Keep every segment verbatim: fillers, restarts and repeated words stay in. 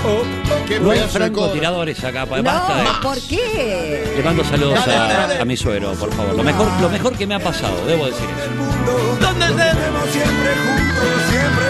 oh, qué No hay pedazo de francotiradores acá, pa- No, basta. eh. ¿por qué? Le mando saludos Dale, a, dale, dale. a mi suegro, por favor. Lo mejor, lo mejor que me ha pasado, debo decir eso. ¿Dónde estaremos siempre juntos, siempre?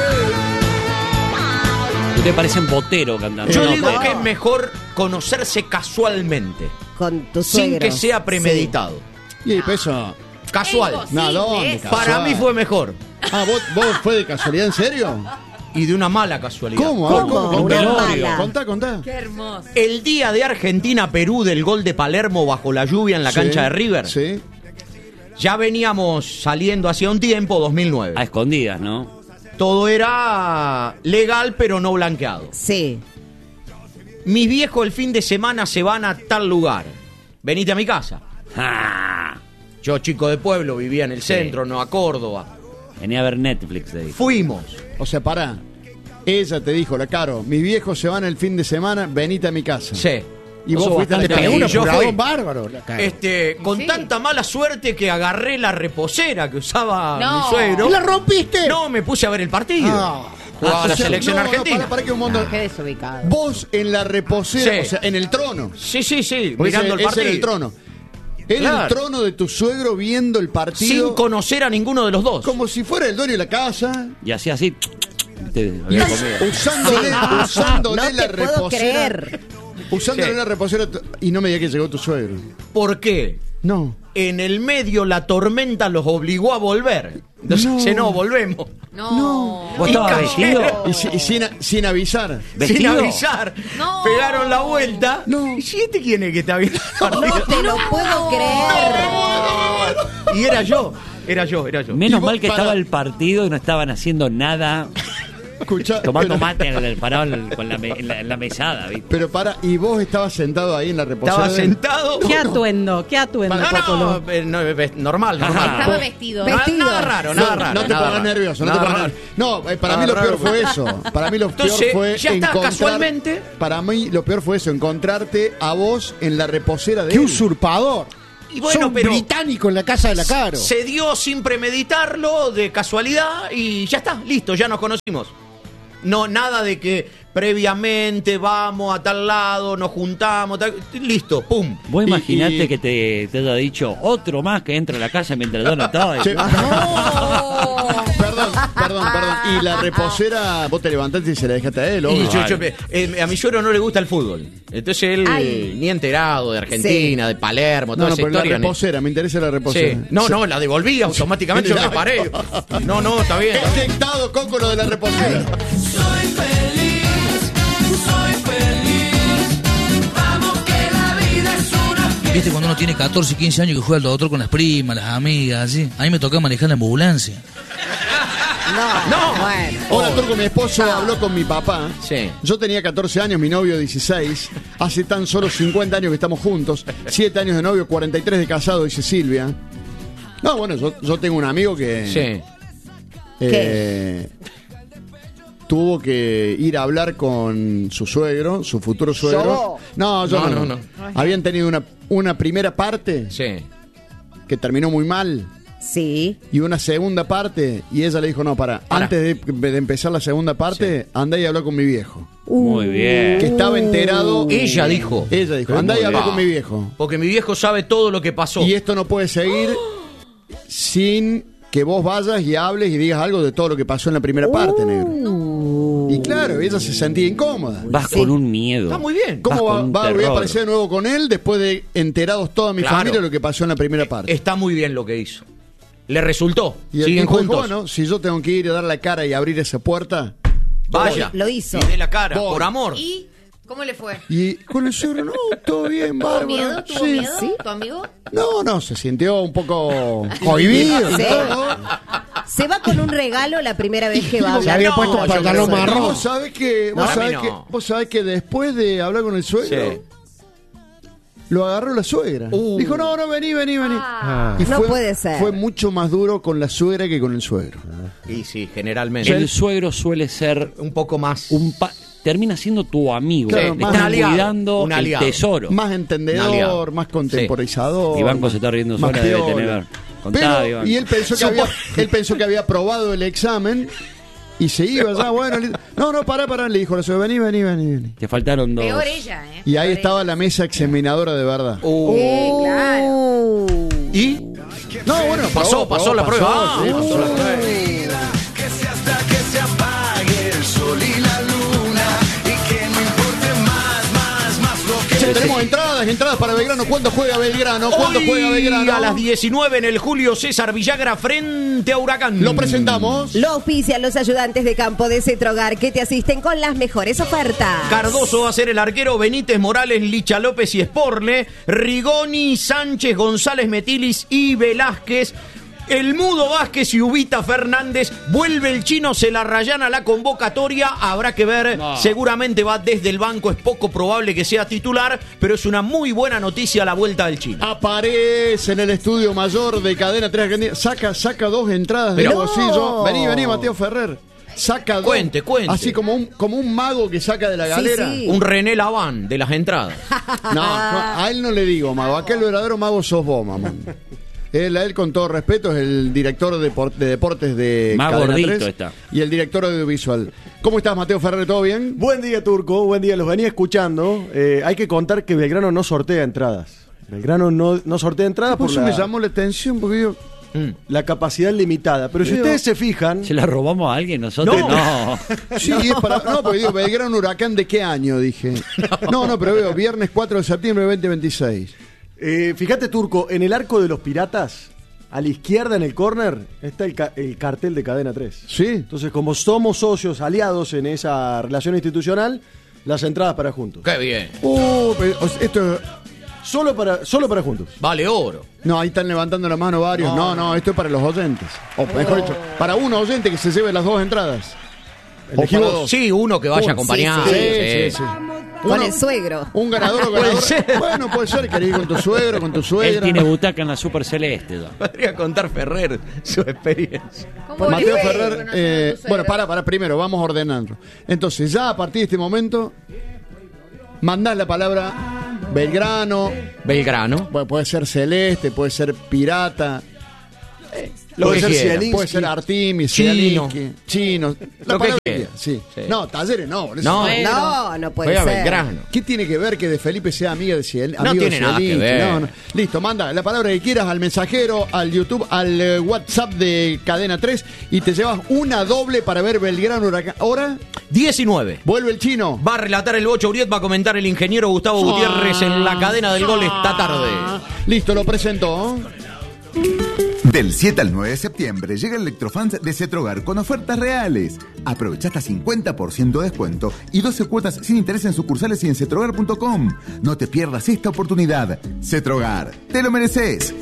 Ustedes parecen Botero cantando. Yo No, digo no. que es mejor conocerse casualmente, Con tu sin suegro. que sea premeditado. Y eso. Casual. No, ¿dónde? Para Casual. mí fue mejor. Ah, ¿vos, vos fue de casualidad, en serio? Y de una mala casualidad. ¿Cómo? ¿Cómo? A ver, ¿Cómo? Una Contá, mala. contá, contá. Qué hermoso. El día de Argentina-Perú del gol de Palermo bajo la lluvia en la Sí, cancha de River. Sí. Ya veníamos saliendo hacía un tiempo, dos mil nueve. A escondidas, ¿no? Todo era legal pero no blanqueado. Sí. Mis viejos el fin de semana se van a tal lugar. Venite a mi casa. ¡Ja! Yo, chico de pueblo, vivía en el centro, no a Córdoba. Venía a ver Netflix, le dije. Fuimos. O sea, pará. Ella te dijo, la Caro, mis viejos se van el fin de semana, venite a mi casa. Sí. Y vos Sos fuiste a la bastante casa. bien. Y yo fui. bárbaro. La Caro. Este, con Sí. tanta mala suerte que agarré la reposera que usaba No. mi suegro. ¿Y la rompiste? No, me puse a ver el partido. Ah. Jugaba la O sea, selección no, no, argentina. para, para que un mundo. Qué desubicado. Vos en la reposera, Sí. o sea, en el trono. Sí, sí, sí, Porque mirando ese- el ese partido. era el trono. En Claro. el trono de tu suegro viendo el partido. Sin conocer a ninguno de los dos. Como si fuera el dueño de la casa. Y hacía así. Te- Y había comido. usándole, usándole No la te puedo reposera. creer. Usándole Sí. la reposera. tu- Y no me digas que llegó tu suegro. ¿Por qué? No. En el medio la tormenta los obligó a volver. Entonces, No. dice, no, volvemos. No. ¿Vos Y estabas cayeron. vestido? Y, si- y sin, sin avisar. Sin ¿Vestido? avisar. No. Pegaron la vuelta. No. ¿Y este quién es que está viendo el partido? No te lo puedo creer. Y era yo. Era yo, era yo. Y Menos vos mal que para- estaba el partido y no estaban haciendo nada, Escuchá, tomando pero- mate en el parado en el- con la, me- en la, en la mesada, ¿viste? Pero para, y vos estabas sentado ahí en la reposera. Estaba de- sentado. ¿Qué atuendo? ¿Qué atuendo? No, no, eh, no, eh, normal, normal. Estaba vestido. Nada, Vestido. nada raro, No, nada raro. no te nada pongas raro. nervioso, no te Nada pongas raro. nervioso. No, eh, para Nada mí lo peor raro. fue eso. Para mí lo Entonces, peor fue ya está, encontrar- casualmente. Para mí lo peor fue eso, encontrarte a vos en la reposera de ¡Qué él. usurpador! Y bueno, Son pero británico en la casa de la Caro. se dio sin premeditarlo, de casualidad, y ya está, listo, ya nos conocimos. No, nada de que previamente vamos a tal lado, nos juntamos, tal- listo, pum. Vos Y- imaginate y- que te, te haya dicho otro más que entra a la casa mientras yo no estaba. y- Che, Perdón, perdón, perdón. Y la reposera, vos te levantaste y se la dejaste a él, Y obvio. yo- yo- eh, a mi suegro no le gusta el fútbol. Entonces él Ay. ni enterado de Argentina, de Palermo, toda No, no, esa pero la historia. ni- reposera, me interesa la reposera. Sí. No, no, la devolví automáticamente, yo me paré. No, no, está bien. Qué tentado, Coco, lo de la reposera. ¿Viste cuando uno tiene catorce, quince años que juega al doctor con las primas, las amigas, así? A mí me tocaba manejar la ambulancia. No, No. bueno. Hola, Turco, mi esposo habló con mi papá. Sí. Yo tenía catorce años, mi novio dieciséis. Hace tan solo cincuenta años que estamos juntos. siete años de novio, cuarenta y tres de casado, dice Silvia. No, bueno, yo, yo tengo un amigo que Sí. eh, tuvo que ir a hablar con su suegro, su futuro suegro. ¿Yo? No, yo No, no, no, no. Habían tenido una, una primera parte Sí. que terminó muy mal. Sí. Y una segunda parte, y ella le dijo, no, para, Para. antes de, de empezar la segunda parte, andá y habló con mi viejo. Muy bien. Que estaba enterado. Ella dijo. Ella dijo, Muy andá y habló bien. con mi viejo. Porque mi viejo sabe todo lo que pasó. Y esto no puede seguir sin que vos vayas y hables y digas algo de todo lo que pasó en la primera parte, negro. Y claro, ella se sentía incómoda. Vas con un miedo. Está muy bien. ¿Cómo Vas va, con un va a volver a terror. aparecer de nuevo con él después de enterados toda mi Claro. familia de lo que pasó en la primera parte? Está muy bien lo que hizo. Le resultó. Y el Siguen tipo dijo, juntos. bueno, si yo tengo que ir a dar la cara y abrir esa puerta. Vaya. Lo hizo. Y de la cara, Voy. por amor. ¿Y cómo le fue? Y con el suegro, no, todo bien, ¿Tuvo bárbaro. miedo? ¿Tuvo Sí. miedo? Sí. ¿Tu amigo? No, no, se sintió un poco cohibido. Sí. ¿no? Se va con un regalo la primera vez que va a Se hablar. había No, puesto un yo pantalón creo que marrón. Vos sabés que, vos No, a sabés mí no. que, vos sabés que después de hablar con el suegro, Sí. lo agarró la suegra. Uh. Dijo, no, no, vení, vení, vení. Ah. Y No puede ser. Fue mucho más duro con la suegra que con el suegro. Y sí, generalmente. El suegro suele ser Un poco más. un pa- termina siendo tu amigo. Claro, Le más estás un aliado, cuidando un el aliado. tesoro. Más Un entendedor, aliado. más contemporizador. Y Banco se está riendo más sola, debe piola. tener. Contá, Pero, Iván. y él pensó, que Supo- había, él pensó que había aprobado el examen Y se iba ya, bueno. le- No, no, pará, pará, le dijo la señora, vení, vení, vení, vení. Te faltaron dos. Peor ella, ¿eh? Y ahí Peor estaba ella. la mesa examinadora de verdad. Uh, Sí, claro. Uh. ¿Y? No, bueno, Pasó, probó, pasó probó, la prueba. pasó, Ah, sí, pasó la pasó. prueba. Que sea hasta que se apague el sol y la luna y que no importe más, más, más lo que Che, tenemos entradas, entradas para Belgrano. ¿Cuándo juega Belgrano? ¿Cuándo Hoy, juega Belgrano? a las diecinueve en el Julio César Villagra frente a Huracán. Lo presentamos. Lo ofician los ayudantes de campo de Cetrogar que te asisten con las mejores ofertas. Cardoso va a ser el arquero, Benítez, Morales, Licha López y Sporle, Rigoni, Sánchez, González, Metilis y Velázquez. El Mudo Vázquez y Ubita Fernández. Vuelve el chino, se la rayan a la convocatoria. Habrá que ver, No. seguramente va desde el banco. Es poco probable que sea titular, pero es una muy buena noticia la vuelta del chino. Aparece en el estudio mayor de Cadena tres Argentina. Saca, saca dos entradas del Pero- bolsillo. Vení, vení, Mateo Ferrer. Saca dos. Cuente, cuente. Así como un, como un mago que saca de la galera. sí. Un René Laván de las entradas. No, no, a él no le digo mago. Aquel verdadero mago sos vos, mamá. Él, a él, con todo respeto, es el director de, por- de deportes de Más Cadena gordito tres está. y el director audiovisual. ¿Cómo estás, Mateo Ferrer? ¿Todo bien? Buen día, Turco. Buen día. Los venía escuchando. Eh, hay que contar que Belgrano no sortea entradas. Belgrano no, no sortea entradas Por por eso la, me llamó la atención, porque yo... Mm. la capacidad limitada. Pero si Digo- ustedes se fijan, ¿Se la robamos a alguien nosotros? No. No. Sí, es para... No, porque digo, Belgrano Huracán, ¿de qué año? Dije. No, no, pero veo, viernes cuatro de septiembre de veinte veintiséis. eh, fíjate, Turco, en el arco de los Piratas, a la izquierda en el córner, está el, ca- el cartel de Cadena tres. ¿Sí? Entonces, como somos socios aliados en esa relación institucional, las entradas para juntos. Qué bien. Uh, pero, o sea, esto... Solo para, solo para juntos. Vale oro. No, ahí están levantando la mano varios. No, no, esto es para los oyentes. O mejor dicho, para un oyente que se lleve las dos entradas. O Elegí para vos. dos. Sí, uno que vaya Uno. acompañado. Sí, sí, sí. Con Uno- el suegro. Un ganador o Puede ganadora. ser. Bueno, puede ser, querido, con tu suegro, con tu Él suegra. tiene butaca en la Super Celeste. ya. Podría contar Ferrer su experiencia. ¿Cómo le Mateo fue Ferrer, con nosotros, eh, tu suegro? bueno, para, para, primero, vamos ordenando. Entonces, ya a partir de este momento, mandás la palabra Belgrano, Belgrano. bueno, puede ser Celeste, puede ser Pirata, Lo Puede que ser quiera. Zielinski. puede ser Artimis, Chino. Zielinski, Chino, la Lo que palabra quiera. quiera, sí. Sí. No, Talleres no, boludo. No, No, no puede Juega ser. Belgrano. ¿Qué tiene que ver que de Felipe sea amiga de Ciel? No amigo de tiene nada que Zielinski? ver. No, no. Listo, manda la palabra que quieras al mensajero, al YouTube, al eh, WhatsApp de Cadena tres y te llevas una doble para ver Belgrano Huracán. Ahora diecinueve. vuelve el chino. Va a relatar el Bocho Uriet, va a comentar el ingeniero Gustavo Gutiérrez en la cadena del gol esta tarde. Listo, lo presentó. Del siete al nueve de septiembre llega el Electrofans de Cetrogar con ofertas reales. Aprovecha hasta cincuenta por ciento de descuento y doce cuotas sin interés en sucursales y en cetrogar punto com. No te pierdas esta oportunidad. Cetrogar, te lo mereces.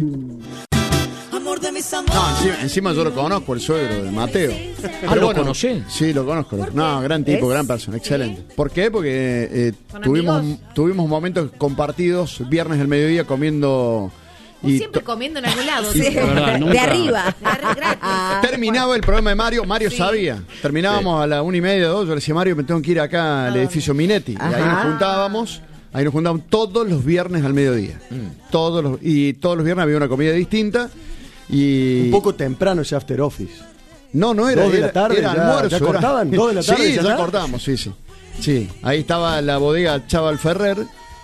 amor de mis No, amores. encima, encima yo lo conozco, el suegro de Mateo. Ah, ¿lo conocés? Sí, lo conozco. No, gran tipo, ¿Ves? gran persona, excelente. ¿Por qué? Porque eh, ¿Son tuvimos, amigos? tuvimos momentos compartidos viernes del mediodía comiendo... Vos Y siempre to- comiendo en algún lado. Sí, ¿sí? verdad, de nunca. arriba. Gratis. terminaba el programa de Mario, Mario Sí. sabía. Terminábamos a la una y media, dos, yo le decía, Mario, me tengo que ir acá al edificio Minetti. Y ahí Ajá. nos juntábamos, ahí nos juntábamos todos los viernes al mediodía. Todos los, y todos los viernes había una comida distinta. Y Un poco temprano ese after office. No, no era. Dos de era- la tarde, era ya- almuerzo. ya era- cortaban, dos de la tarde, Sí, ya ya, está. cortábamos, sí, sí. Sí, ahí estaba la bodega Chaval Ferrer.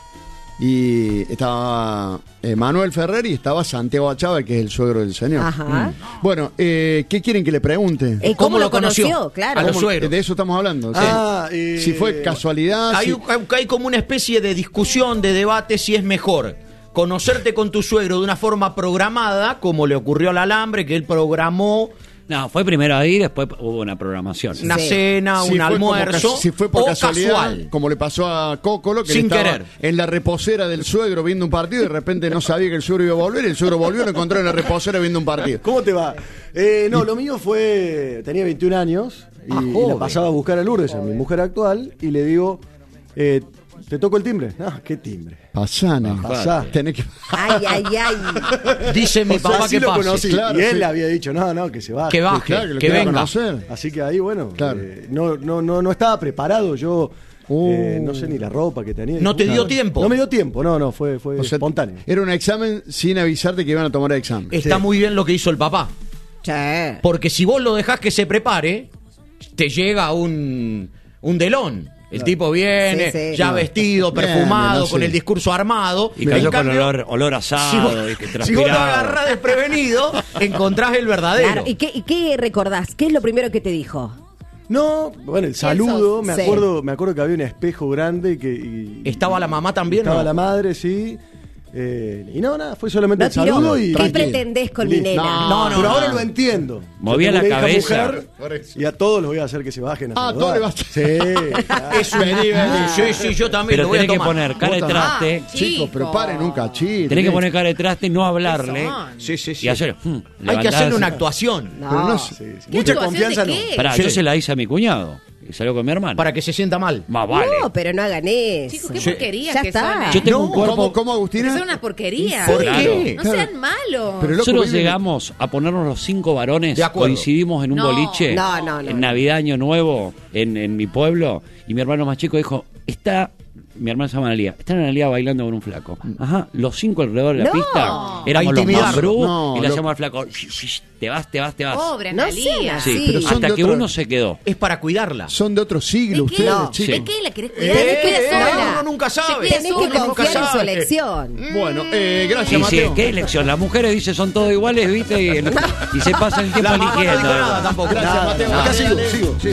Y estaba eh, Manuel Ferrer y estaba Santiago Achával, que es el suegro del señor. Ajá. Mm. Bueno, eh, ¿qué quieren que le pregunte? Eh, ¿Cómo, lo conoció? Claro. A los ¿Cómo- suegros. De eso estamos hablando. sí. Ah, eh, Si fue casualidad. Hay, si- hay- hay como una especie de discusión, de debate si es mejor conocerte con tu suegro de una forma programada, como le ocurrió al Alambre, que él programó No, fue primero ahí, después hubo una programación. una Sí. cena, si un fue como almuerzo, cas- si fue por o casualidad, casual. como le pasó a Cócolo, que Sin él estaba querer. en la reposera del suegro viendo un partido y de repente no sabía que el suegro iba a volver, y el suegro volvió y lo encontró en la reposera viendo un partido. ¿Cómo te va? Eh, no, lo mío fue. Tenía veintiún años y, Ah, y joven. la pasaba a buscar a Lourdes, a mi mujer actual, y le digo: eh, ¿te toco el timbre? Ah, ¿qué timbre? Pasana. Pasá. Tenés que... Ay, ay, ay. Dice mi O sea, papá así que lo pase. conocí. claro, y él sí. le había dicho: no, no, que se baje. Que baje, Claro, que lo que quería venga. conocer. Así que ahí, bueno, Claro. eh, no, no, no, no estaba preparado. Yo Uh. eh, no sé ni la ropa que tenía. ¿No te dio Nada. tiempo? No me dio tiempo, no, no, fue, fue O sea, espontáneo. Era un examen sin avisarte que iban a tomar el examen. Está Sí. muy bien lo que hizo el papá. Che. Porque si vos lo dejás que se prepare, te llega un, un delón. El tipo viene, Sí, sí. ya No. vestido, Bien, perfumado, no con sé. el discurso armado. Y En cayó con cambio, olor, olor asado si y que vos, si vos lo transpiraba. agarrás desprevenido, encontrás el verdadero. Claro, ¿Y qué, y qué recordás? ¿Qué es lo primero que te dijo? No, bueno, el saludo, sos? me Sí. acuerdo, me acuerdo que había un espejo grande que y- ¿Estaba la mamá también? Estaba ¿no? la madre, sí. Eh, y no, nada, fue solamente No el tiró. saludo y. ¿Qué tranquilo. pretendés con mi Listo. nena? No, no, Pero no. ahora lo entiendo. Movía Yo la tengo una hija cabeza. mujer, Por eso. y a todos los voy a hacer que se bajen a Ah, saludar. todos le vas a- Sí. claro. Eso es divertido. Sí, sí, yo también Pero lo voy a tenés que tomar. poner cara de Vos traste. Ah, Chicos, Chico. preparen un cachito. Tenés que poner cara de traste, no hablarle. son? Sí, sí, sí. Y hacer. hmm, Hay que levantarse. hacerle una actuación No. Pero no es- Sí, sí. ¿Qué Mucha actuación confianza de no. qué? Pará, Sí. yo se la hice a mi cuñado. Y salió con mi hermano. para que se sienta mal. Más vale. No, pero no hagan eso. Chicos, qué Sí. porquería Ya que está. son. ¿eh? Yo tengo No, un cuerpo. ¿Cómo, cómo Agustina? Son una porquería. ¿Por Claro. qué? No Claro. sean malos. Pero loco, Nosotros viene- llegamos a ponernos los cinco varones, De acuerdo. coincidimos en un No. boliche, No, no, no, en no. Navidad, Año Nuevo, en, en mi pueblo, y mi hermano más chico dijo, está, mi hermana se llama Analia, está Analia bailando con un flaco. Ajá, los cinco alrededor de la No. pista, éramos A los intimidarlo. mambrú, No, y le lo- hacíamos al flaco, te vas, te vas, te vas. Pobre No Analía. sean Sí, así. pero son hasta de que otro- uno se quedó. Es para cuidarla. Son de otro siglo ¿De qué? ustedes, No. chicos. ¿De qué la querés cuidar? Eh, Se cuida eh, sola. uno nunca sabe. Se cuida Tenés sola. que nunca confiar en su sabe. elección. Bueno, eh, gracias, Y si, Mateo. ¿qué elección? Las mujeres dicen son todos iguales, ¿viste? Y, y se pasan el tiempo La mamá no eligiendo. dijo nada tampoco. Gracias, Mateo. Acá Dale, sigo, dale. sigo.